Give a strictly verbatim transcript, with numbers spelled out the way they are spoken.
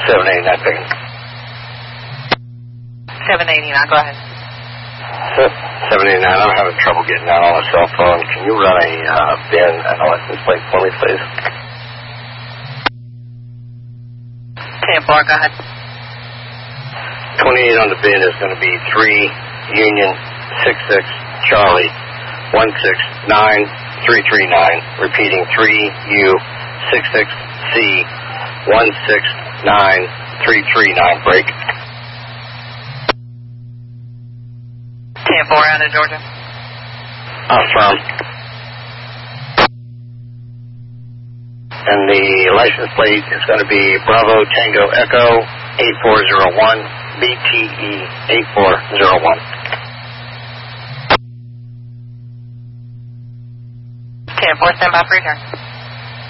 seven eighty-nine picking. seven eighty-nine, go ahead. seven eighty-nine, I'm having trouble getting out on a cell phone. Can you run a uh, bin and a license plate for me, please? ten four, go ahead. twenty-eight on the bin is going to be three Union six six Charlie one six nine three three nine. Repeating three U six six C one six nine three three nine. Break. ten four out of Georgia. Affirm. And the license plate is going to be Bravo Tango Echo eight four zero one B T E eight four zero one. ten four, stand by for return.